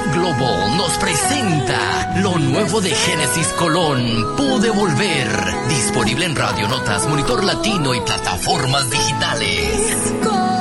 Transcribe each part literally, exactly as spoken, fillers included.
Global nos presenta lo nuevo de Génesis Colón, Pude Volver. Disponible en Radio Notas, Monitor Latino y plataformas digitales.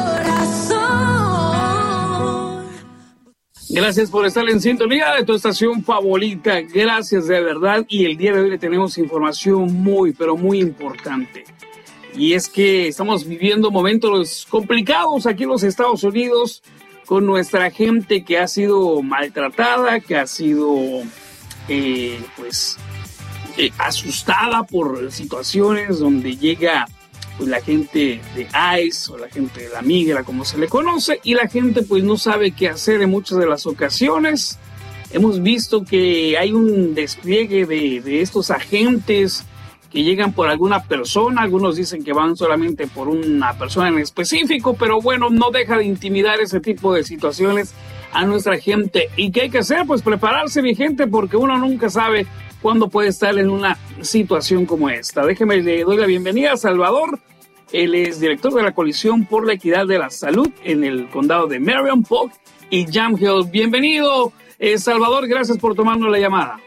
Gracias por estar en sintonía de tu estación favorita. Gracias de verdad. Y el día de hoy le tenemos información muy, pero muy importante. Y es que estamos viviendo momentos complicados aquí en los Estados Unidos con nuestra gente que ha sido maltratada, que ha sido eh, pues eh, asustada por situaciones donde llega pues, la gente de ICE o la gente de la migra, como se le conoce, y la gente pues no sabe qué hacer en muchas de las ocasiones. Hemos visto que hay un despliegue de, de estos agentes que llegan por alguna persona, algunos dicen que van solamente por una persona en específico, pero bueno, no deja de intimidar ese tipo de situaciones a nuestra gente. ¿Y qué hay que hacer? Pues prepararse, mi gente, porque uno nunca sabe cuándo puede estar en una situación como esta. Déjeme, le doy la bienvenida a Salvador. Él es director de la Coalición por la Equidad de la Salud en el condado de Marion, Polk y Yamhill. Bienvenido, eh, Salvador, gracias por tomarnos la llamada.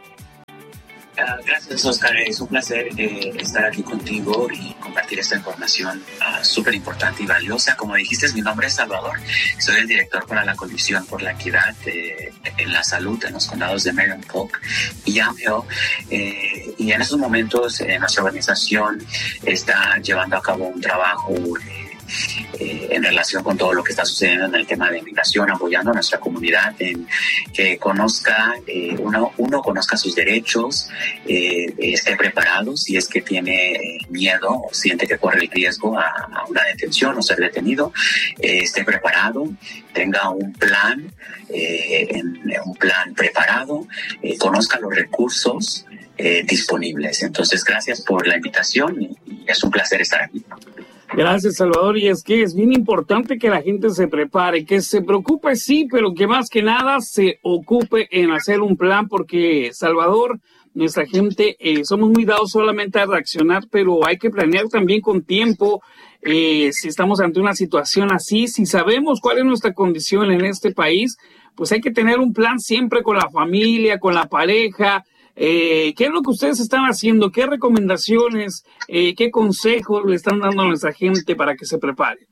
Uh, gracias, Oscar. Es un placer eh, estar aquí contigo y compartir esta información uh, súper importante y valiosa. Como dijiste, mi nombre es Salvador. Soy el director para la Coalición por la Equidad eh, en la Salud en los condados de Marion, Polk y Yamhill. Eh, y en estos momentos eh, nuestra organización está llevando a cabo un trabajo eh, Eh, en relación con todo lo que está sucediendo en el tema de inmigración, apoyando a nuestra comunidad en que conozca, eh, uno, uno conozca sus derechos, eh, esté preparado si es que tiene eh, miedo o siente que corre el riesgo a, a una detención o ser detenido, eh, esté preparado, tenga un plan, eh, en, un plan preparado, eh, conozca los recursos eh, disponibles. Entonces, gracias por la invitación y, y es un placer estar aquí. Gracias, Salvador. Y es que es bien importante que la gente se prepare, que se preocupe, sí, pero que más que nada se ocupe en hacer un plan, porque, Salvador, nuestra gente, eh, somos muy dados solamente a reaccionar, pero hay que planear también con tiempo. Eh, si estamos ante una situación así, si sabemos cuál es nuestra condición en este país, pues hay que tener un plan siempre con la familia, con la pareja. Eh, ¿Qué es lo que ustedes están haciendo? ¿Qué recomendaciones, eh, qué consejos le están dando a nuestra gente para que se prepare?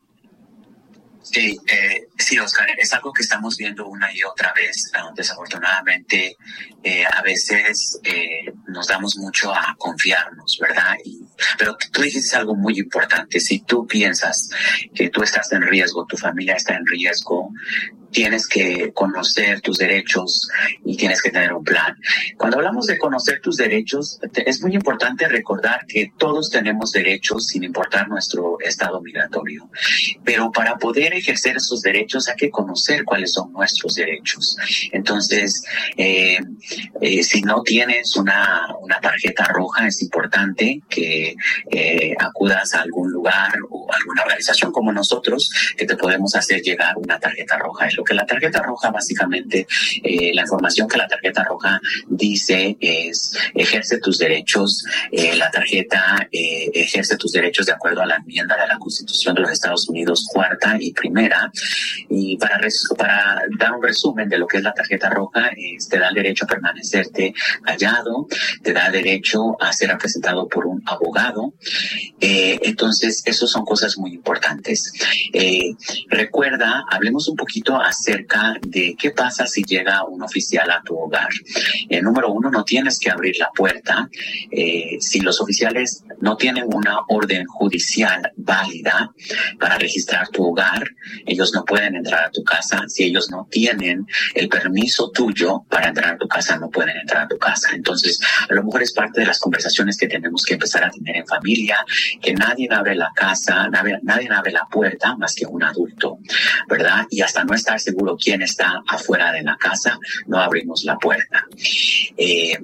Sí, eh, sí, Oscar, es algo que estamos viendo una y otra vez. Uh, desafortunadamente, eh, a veces eh, nos damos mucho a confiarnos, ¿verdad? Y, pero tú dijiste algo muy importante. Si tú piensas que tú estás en riesgo, tu familia está en riesgo, tienes que conocer tus derechos y tienes que tener un plan. Cuando hablamos de conocer tus derechos, es muy importante recordar que todos tenemos derechos sin importar nuestro estado migratorio. Pero para poder ejercer esos derechos hay que conocer cuáles son nuestros derechos. Entonces, eh, eh, si no tienes una, una tarjeta roja, es importante que eh, acudas a algún lugar o alguna organización como nosotros que te podemos hacer llegar una tarjeta roja. Es lo que la tarjeta roja básicamente, eh, la información que la tarjeta roja dice es ejerce tus derechos. Eh, la tarjeta eh, ejerce tus derechos de acuerdo a la enmienda de la Constitución de los Estados Unidos, cuarta y primera. Y para, res, para dar un resumen de lo que es la tarjeta roja, eh, te da el derecho a permanecerte callado, te da derecho a ser representado por un abogado. Eh, entonces, esas son cosas muy importantes. Eh, recuerda, hablemos un poquito acerca de qué pasa si llega un oficial a tu hogar. Eh, número uno, no tienes que abrir la puerta. Eh, si los oficiales no tienen una orden judicial válida para registrar tu hogar, ellos no pueden entrar a tu casa. Si ellos no tienen el permiso tuyo para entrar a tu casa, no pueden entrar a tu casa. Entonces, a lo mejor es parte de las conversaciones que tenemos que empezar a tener en familia, que nadie abre la casa, nadie, nadie abre la puerta más que un adulto, ¿verdad? Y hasta no estar seguro quién está afuera de la casa, no abrimos la puerta. Eh,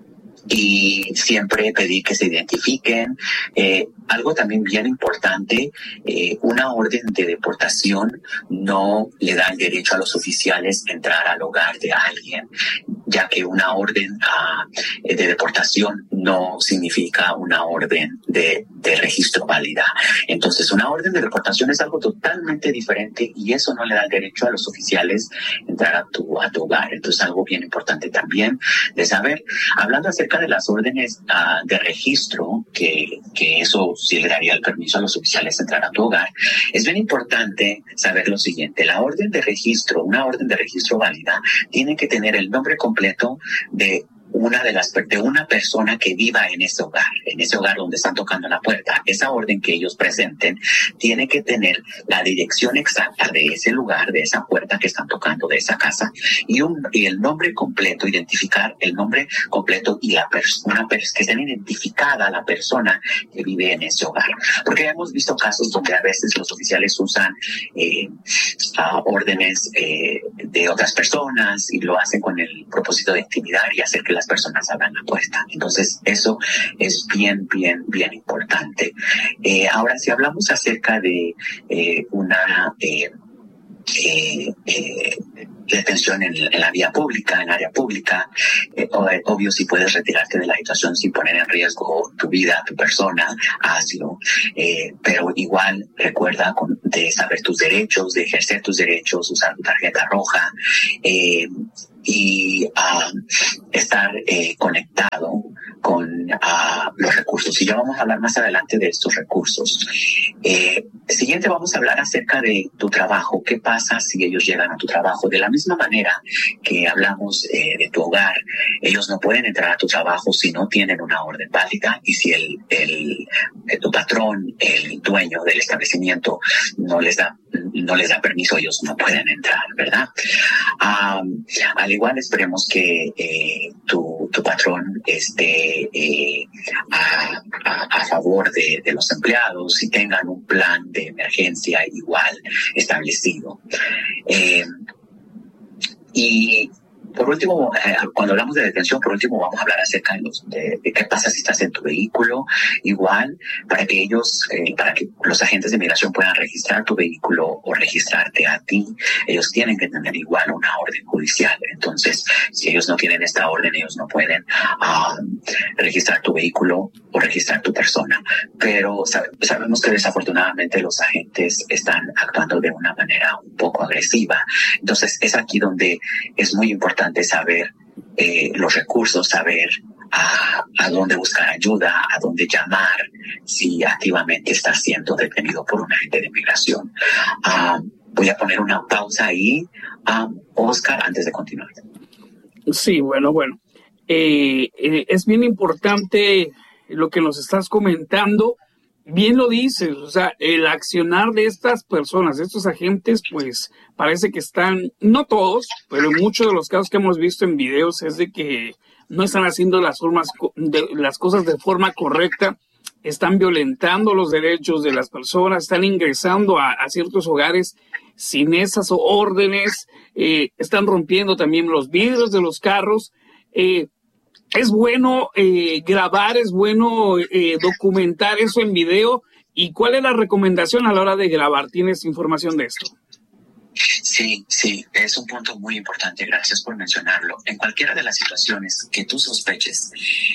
y siempre pedir que se identifiquen. Eh, algo también bien importante, eh, una orden de deportación no le da el derecho a los oficiales a entrar al hogar de alguien. ya que una orden uh, de deportación no significa una orden de, de registro válida. Entonces, una orden de deportación es algo totalmente diferente y eso no le da el derecho a los oficiales entrar a tu, a tu hogar. Entonces, algo bien importante también de saber. Hablando acerca de las órdenes uh, de registro, que, que eso sí le daría el permiso a los oficiales de entrar a tu hogar, es bien importante saber lo siguiente. La orden de registro, una orden de registro válida, tiene que tener el nombre completo de una de las de una persona que viva en ese hogar, en ese hogar donde están tocando la puerta. Esa orden que ellos presenten tiene que tener la dirección exacta de ese lugar, de esa puerta que están tocando, de esa casa, y, un, y el nombre completo, identificar el nombre completo y la persona, que estén identificada la persona que vive en ese hogar. Porque hemos visto casos donde a veces los oficiales usan eh, uh, órdenes eh, de otras personas y lo hacen con el propósito de intimidar y hacer que las personas abran la puerta. Entonces, eso es bien, bien, bien importante. Eh, ahora, si hablamos acerca de eh, una eh, eh, eh, detención en, en la vía pública, en área pública, eh, obvio, si puedes retirarte de la situación sin poner en riesgo tu vida, tu persona, hazlo. Eh, pero igual recuerda con, de saber tus derechos, de ejercer tus derechos, usar tu tarjeta roja, eh, y uh, estar eh, conectado con uh, los recursos. Y ya vamos a hablar más adelante de estos recursos. Eh, siguiente, vamos a hablar acerca de tu trabajo. ¿Qué pasa si ellos llegan a tu trabajo? De la misma manera que hablamos eh, de tu hogar, ellos no pueden entrar a tu trabajo si no tienen una orden válida y si el, el, el tu patrón, el dueño del establecimiento no les da no les da permiso, ellos no pueden entrar, ¿verdad? Um, al igual esperemos que eh, tu, tu patrón esté eh, a, a, a favor de, de los empleados y tengan un plan de emergencia igual establecido. Eh, y por último, eh, cuando hablamos de detención, por último vamos a hablar acerca de, los, de, de qué pasa si estás en tu vehículo, igual, para que ellos, eh, para que los agentes de migración puedan registrar tu vehículo o registrarte a ti, ellos tienen que tener igual una orden judicial. Entonces, si ellos no tienen esta orden, ellos no pueden um, registrar tu vehículo o registrar tu persona. Pero sabe, sabemos que desafortunadamente los agentes están actuando de una manera un poco agresiva. Entonces, es aquí donde es muy importante saber eh, los recursos, saber a, a dónde buscar ayuda, a dónde llamar si activamente estás siendo detenido por un agente de migración. Uh, voy a poner una pausa ahí, um, Oscar, antes de continuar. Sí, bueno, bueno. Eh, eh, es bien importante lo que nos estás comentando. Bien lo dices, o sea, el accionar de estas personas, de estos agentes, pues parece que están, no todos, pero en muchos de los casos que hemos visto en videos es de que no están haciendo las, formas, de, las cosas de forma correcta, están violentando los derechos de las personas, están ingresando a, a ciertos hogares sin esas órdenes, eh, están rompiendo también los vidrios de los carros. Eh, Es bueno eh, grabar, es bueno eh, documentar eso en video. ¿Y cuál es la recomendación a la hora de grabar? ¿Tienes información de esto? Sí, sí, es un punto muy importante. Gracias por mencionarlo. En cualquiera de las situaciones que tú sospeches,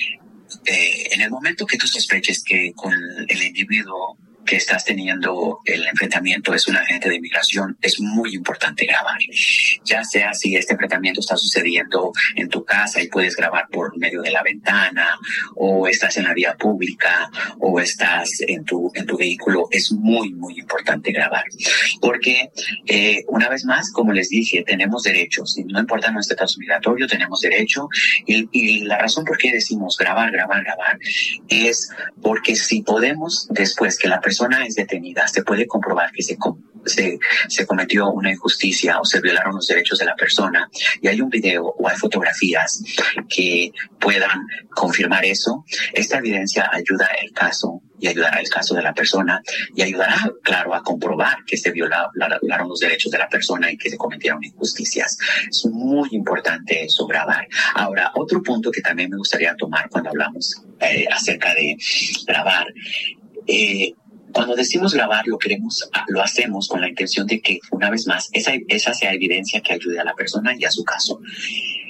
eh, en el momento que tú sospeches que con el individuo que estás teniendo el enfrentamiento es un agente de inmigración, es muy importante grabar. Ya sea si este enfrentamiento está sucediendo en tu casa y puedes grabar por medio de la ventana, o estás en la vía pública, o estás en tu, en tu vehículo, es muy, muy importante grabar. Porque, eh, una vez más, como les dije, tenemos derechos. Y no importa nuestro estatus migratorio, tenemos derecho. Y, y la razón por qué decimos grabar, grabar, grabar, es porque si podemos, después que la persona persona es detenida, se puede comprobar que se, se, se cometió una injusticia o se violaron los derechos de la persona y hay un video o hay fotografías que puedan confirmar eso, esta evidencia ayuda el caso y ayudará el caso de la persona y ayudará, claro, a comprobar que se violaron los derechos de la persona y que se cometieron injusticias. Es muy importante eso, grabar. Ahora, otro punto que también me gustaría tomar cuando hablamos eh, acerca de grabar, eh, cuando decimos grabar, lo queremos, lo hacemos con la intención de que, una vez más, esa, esa sea evidencia que ayude a la persona y a su caso.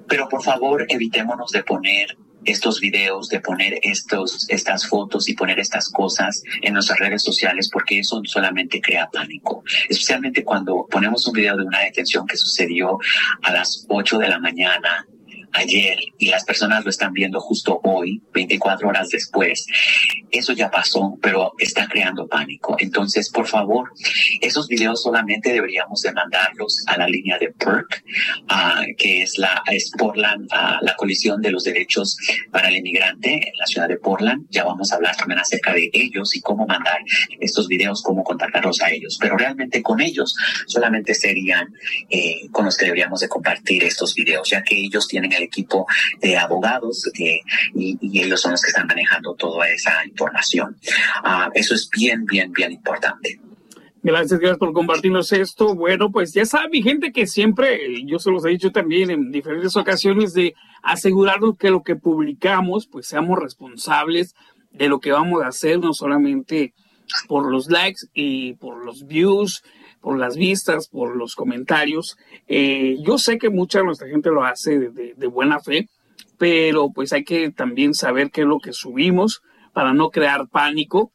pero por favor evitémonos de poner estos videos, de poner estos, estas fotos y poner estas cosas en nuestras redes sociales, porque eso solamente crea pánico. Especialmente cuando ponemos un video de una detención que sucedió a las ocho de la mañana ayer y las personas lo están viendo justo hoy, veinticuatro horas después. Eso ya pasó, pero está creando pánico. Entonces, por favor, esos videos solamente deberíamos de mandarlos a la línea de P E R C, uh, que es la es Portland, uh, la Coalición de los Derechos para el Inmigrante en la ciudad de Portland. Ya vamos a hablar también acerca de ellos y cómo mandar estos videos, cómo contactarlos a ellos. Pero realmente con ellos solamente serían eh, con los que deberíamos de compartir estos videos, ya que ellos tienen el equipo de abogados eh, y, y ellos son los que están manejando toda esa información. Uh, eso es bien, bien, bien importante. Gracias, gracias por compartirnos esto. Bueno, pues ya saben, mi gente, que siempre, yo se los he dicho también en diferentes ocasiones, de asegurarnos que lo que publicamos, pues seamos responsables de lo que vamos a hacer, no solamente por los likes y por los views, por las vistas, por los comentarios. Eh, yo sé que mucha de nuestra gente lo hace de, de, de buena fe, pero pues hay que también saber qué es lo que subimos para no crear pánico.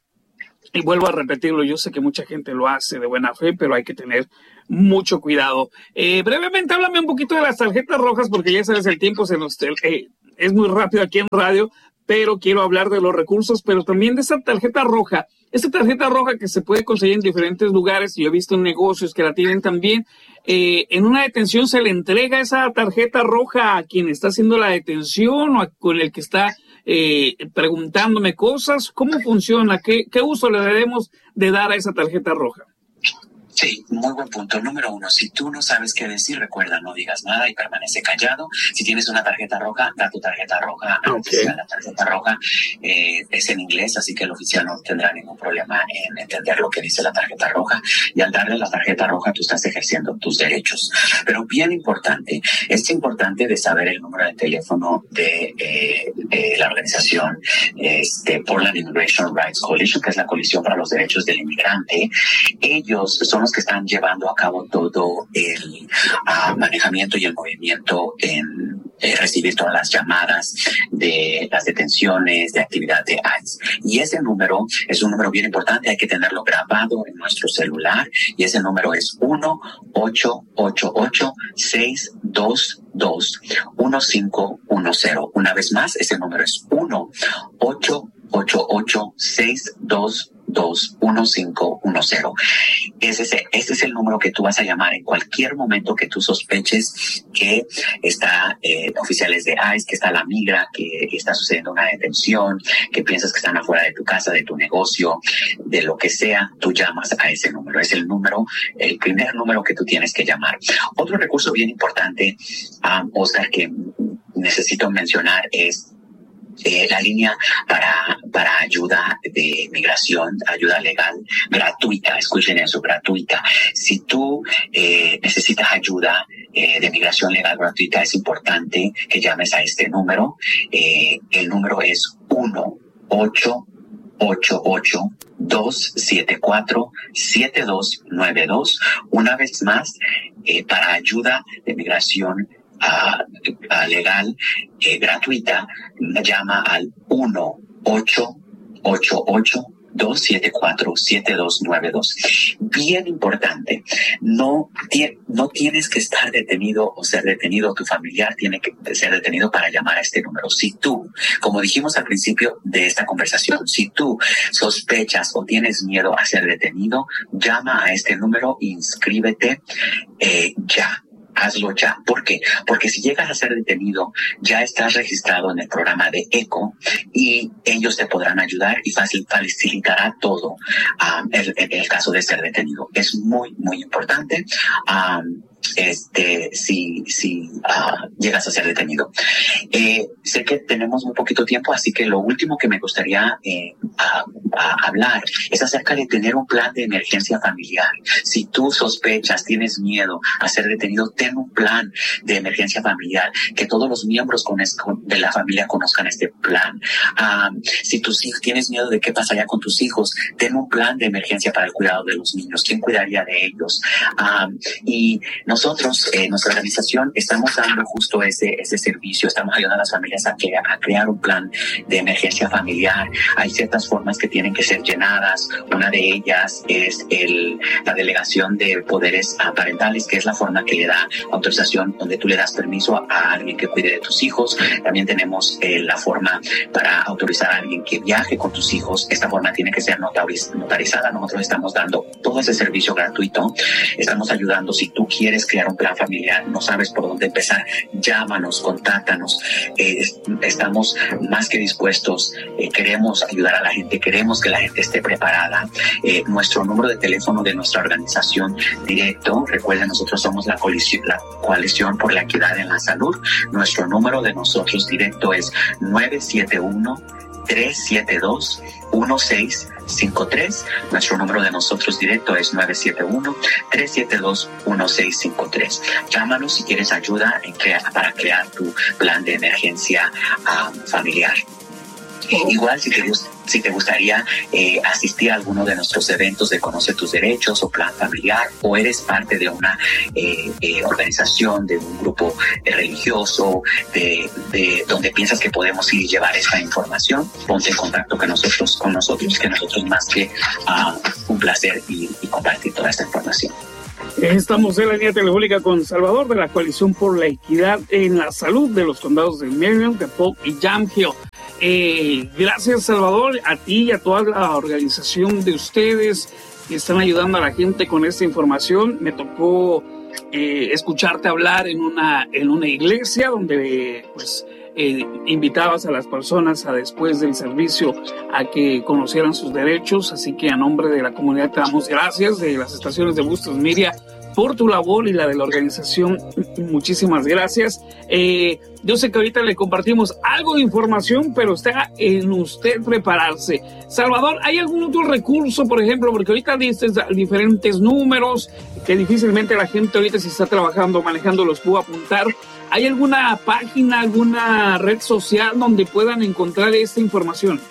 Y vuelvo a repetirlo, yo sé que mucha gente lo hace de buena fe, pero hay que tener mucho cuidado. Eh, brevemente, háblame un poquito de las tarjetas rojas, porque ya sabes, el tiempo se nos, eh, es muy rápido aquí en radio, pero quiero hablar de los recursos, pero también de esa tarjeta roja. Esta tarjeta roja que se puede conseguir en diferentes lugares, y yo he visto en negocios que la tienen también. Eh, en una detención se le entrega esa tarjeta roja a quien está haciendo la detención o a, con el que está eh, preguntándome cosas. ¿Cómo funciona? ¿Qué, qué uso le debemos de dar a esa tarjeta roja? Sí, muy buen punto. Número uno, si tú no sabes qué decir, recuerda, no digas nada y permanece callado. Si tienes una tarjeta roja, da tu tarjeta roja. Okay. La tarjeta roja eh, es en inglés, así que el oficial no tendrá ningún problema en entender lo que dice la tarjeta roja. Y al darle la tarjeta roja, tú estás ejerciendo tus derechos. Pero bien importante, es importante de saber el número de teléfono de, eh, de la organización este, Portland Immigration Rights Coalition, que es la coalición para los derechos del inmigrante. Ellos son los que están llevando a cabo todo el uh, manejamiento y el movimiento en eh, recibir todas las llamadas de las detenciones, de actividad de I C E. Y ese número es un número bien importante, hay que tenerlo grabado en nuestro celular, y ese número es uno ocho ocho ocho seis dos dos uno cinco uno cero. Una vez más, ese número es uno ocho ocho ocho seis dos dos uno cinco uno cero. Ese es, ese es el número que tú vas a llamar en cualquier momento que tú sospeches que está eh, oficiales de I C E, que está la migra, que está sucediendo una detención, que piensas que están afuera de tu casa, de tu negocio, de lo que sea. Tú llamas a ese número. Es el número, el primer número que tú tienes que llamar. Otro recurso bien importante, um, Oscar, que necesito mencionar es Eh, la línea para, para ayuda de migración, ayuda legal gratuita. Escuchen eso, gratuita. Si tú eh, necesitas ayuda eh, de migración legal gratuita, es importante que llames a este número. Eh, el número es uno ocho ocho ocho dos siete cuatro siete dos nueve dos. Una vez más, eh, para ayuda de migración Uh, uh, legal eh, gratuita, llama al uno ocho ocho ocho dos siete cuatro siete dos nueve dos. Bien importante, no, tie, no tienes que estar detenido o ser detenido, tu familiar tiene que ser detenido para llamar a este número. Si tú, como dijimos al principio de esta conversación, si tú sospechas o tienes miedo a ser detenido, llama a este número e inscríbete eh, ya. Hazlo ya. ¿Por qué? Porque si llegas a ser detenido, ya estás registrado en el programa de ECO y ellos te podrán ayudar y facil, facilitará todo um, el, el caso de ser detenido. Es muy, muy importante. Um, este, si, si uh, llegas a ser detenido. Eh, sé que tenemos muy poquito tiempo, así que lo último que me gustaría eh, a, a hablar es acerca de tener un plan de emergencia familiar. Si tú sospechas, tienes miedo a ser detenido, ten un plan de emergencia familiar, que todos los miembros con es, con, de la familia conozcan este plan. Um, si tú tienes miedo de qué pasaría con tus hijos, ten un plan de emergencia para el cuidado de los niños. ¿Quién cuidaría de ellos? Um, y no nosotros, eh, nuestra organización, estamos dando justo ese, ese servicio, estamos ayudando a las familias a, crea, a crear un plan de emergencia familiar. Hay ciertas formas que tienen que ser llenadas. Una de ellas es el, la delegación de poderes parentales, que es la forma que le da autorización, donde tú le das permiso a, a alguien que cuide de tus hijos. También tenemos eh, la forma para autorizar a alguien que viaje con tus hijos. Esta forma tiene que ser notariz, notarizada. Nosotros estamos dando todo ese servicio gratuito. Estamos ayudando. Si tú quieres crear un plan familiar, no sabes por dónde empezar, llámanos, contáctanos. Eh, estamos más que dispuestos. Eh, queremos ayudar a la gente, queremos que la gente esté preparada. Eh, nuestro número de teléfono de nuestra organización directo, recuerden, nosotros somos la coalición, la coalición por la equidad en la salud. Nuestro número de nosotros directo es nueve siete uno, tres siete dos, uno seis cinco tres. Nuestro número de nosotros directo es nueve siete uno, tres siete dos, uno seis cinco tres. Llámanos si quieres ayuda en crear, para crear tu plan de emergencia um, familiar. Igual, si te, si te gustaría eh, asistir a alguno de nuestros eventos de Conoce tus Derechos o Plan Familiar, o eres parte de una eh, eh, organización, de un grupo eh, religioso, de, de donde piensas que podemos ir y llevar esta información, ponte en contacto con nosotros, con nosotros que nosotros más que uh, un placer y, y compartir toda esta información. Estamos en la línea telefónica con Salvador de la Coalición por la Equidad en la Salud de los condados de Marion, DePaul y Yamhill. Eh, gracias, Salvador, a ti y a toda la organización de ustedes que están ayudando a la gente con esta información. Me tocó eh, escucharte hablar en una, en una iglesia donde pues eh, invitabas a las personas a después del servicio a que conocieran sus derechos. Así que a nombre de la comunidad te damos gracias, de las estaciones de Bustos Media, por tu labor y la de la organización. Muchísimas gracias. Eh, yo sé que ahorita le compartimos algo de información, pero está en usted prepararse. Salvador, ¿hay algún otro recurso, por ejemplo? Porque ahorita dices diferentes números que difícilmente la gente ahorita, si está trabajando, manejando, los pudo apuntar. ¿Hay alguna página, alguna red social donde puedan encontrar esta información?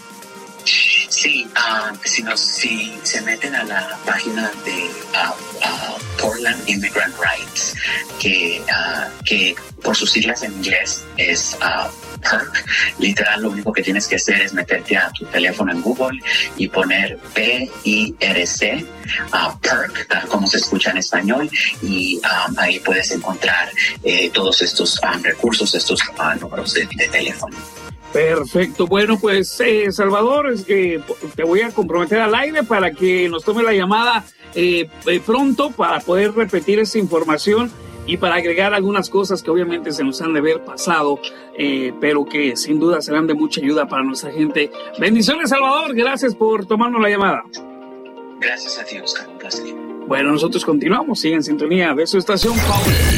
Sí, uh, si, nos, si se meten a la página de uh, uh, Portland Immigrant Rights, que, uh, que por sus siglas en inglés es uh, P I R C, literal lo único que tienes que hacer es meterte a tu teléfono en Google y poner P I R C, uh, P I R C, tal como se escucha en español, y um, ahí puedes encontrar eh, todos estos um, recursos, estos uh, números de, de teléfono. Perfecto. Bueno, pues eh, Salvador, es que te voy a comprometer al aire para que nos tome la llamada eh, eh, pronto para poder repetir esa información y para agregar algunas cosas que obviamente se nos han de haber pasado, eh, pero que sin duda serán de mucha ayuda para nuestra gente. Bendiciones, Salvador. Gracias por tomarnos la llamada. Gracias a ti, Oscar. Un placer. Bueno, nosotros continuamos. Sigue en sintonía de su estación favorita.